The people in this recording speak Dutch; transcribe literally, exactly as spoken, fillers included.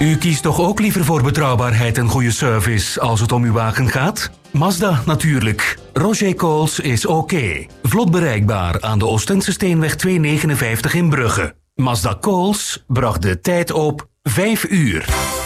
U kiest toch ook liever voor betrouwbaarheid en goede service als het om uw wagen gaat? Mazda natuurlijk. Roger Coles is oké. Vlot bereikbaar aan de Oostense Steenweg tweehonderdnegenenvijftig in Brugge. Mazda Coles bracht de tijd op vijf uur.